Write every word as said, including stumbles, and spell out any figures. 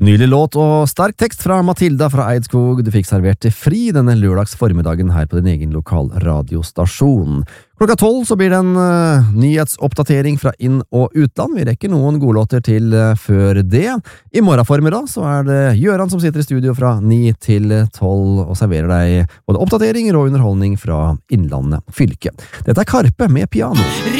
Nylig låt og sterk tekst fra Matilda fra Eidskog. Du fikk servert til fri denne lørdags formiddagen her på din egen lokal radiostasjon. Klokka tolv så blir det en uh, nyhetsoppdatering fra inn- og utland. Vi rekker noen godlåter til uh, før det. I morgen formiddag så er det Gjøran som sitter i studio fra ni til tolv og serverer deg både oppdateringer og underholdning fra Innlandet fylke. Dette er Karpe med piano.